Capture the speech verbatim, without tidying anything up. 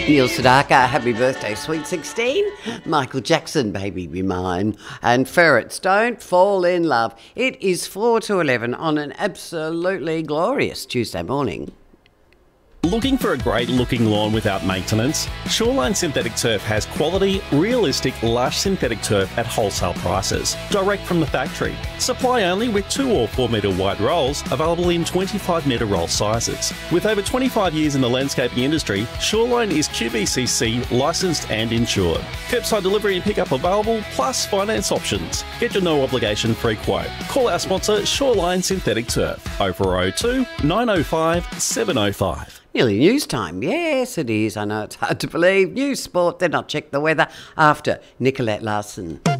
Neil Sedaka, happy birthday, sweet sixteen. Michael Jackson, baby be mine. And Ferrets, don't fall in love. It is four to eleven on an absolutely glorious Tuesday morning. Looking for a great looking lawn without maintenance? Shoreline Synthetic Turf has quality, realistic, lush synthetic turf at wholesale prices, direct from the factory. Supply only with two or four metre wide rolls, available in twenty-five metre roll sizes. With over twenty-five years in the landscaping industry, Shoreline is Q B C C licensed and insured. Curbside delivery and pickup available, plus finance options. Get your no obligation free quote. Call our sponsor Shoreline Synthetic Turf, oh four oh two, nine oh five, seven oh five. Nearly news time. Yes, it is. I know it's hard to believe. News sport, then I'll check the weather after Nicolette Larson.